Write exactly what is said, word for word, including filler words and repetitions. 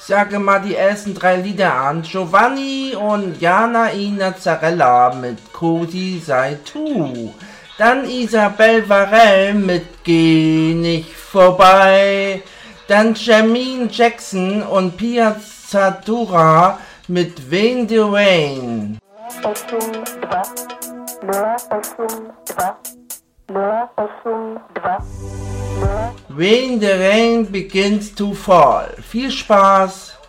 Sage mal die ersten drei Lieder an. Giovanni und Jana in Nazarella mit Cosi sei tu. Dann Isabel Varell mit Geh nicht vorbei. Dann Jermaine Jackson und Pia Zadora mit Wayne the Rain. When the rain begins to fall. Viel Spaß!